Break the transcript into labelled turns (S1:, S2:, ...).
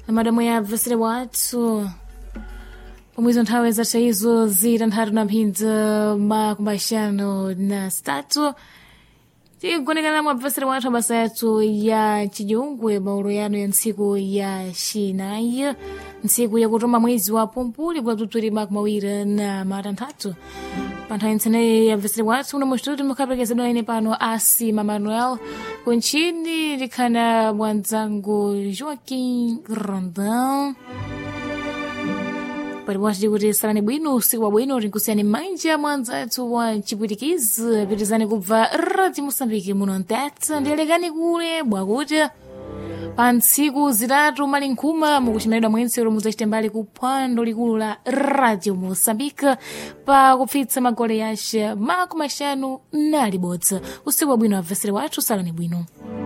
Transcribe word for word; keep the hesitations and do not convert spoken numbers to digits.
S1: madamu ya vesere watu pomwizo nthawi zatha izo zitanthatu na mphindza makumbashano na statu tikugonekana mwa vesere watu abasa yathu ya chijungwe maulo yanu ya ntsiku ya xinayi ntsiku yakutoma mwezi wa pumpuli kwa tuturi makumawiri na matanthatu panthawi ntsene ya vesere watu uno mustitutu mukhaperekezedwa ine pano asi Manuel kunchini likhana mwanzangu Joaquim Rondão palipoati kuti salani bwino usiku wa bwino tinkusiyani manja mwanzathu wa chipwitikizi pitizani kubva Radio Moçambique muno mtete ndiyalekani kule bwakuti pa ntsiku zitatu mali nkhuma mukuchimeredwa mwensero mudzachite mbali ku phwando likulu la Radio Moçambique pa kupfitsa magole yace makumi axanu na libodzi usiku wa bwino wa vesere wathu salani bwino.